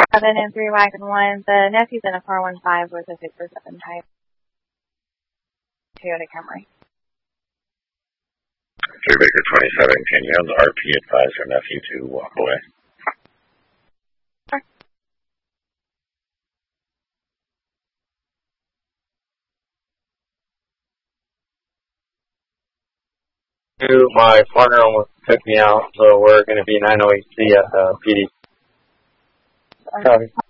7 and 3 wagon 1. The nephew's in a 415 with a 6 or 7 type Toyota Camry. 3 Baker 27, can you have the RP advise her nephew to walk away? Sure. My partner almost took me out, so we're going to be 908C at PD. Copy.